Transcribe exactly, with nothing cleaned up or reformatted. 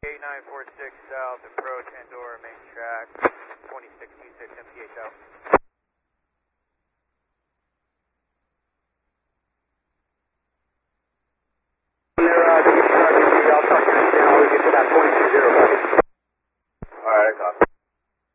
eight nine four six South, approach Andorra main track, twenty-six two six M T H L.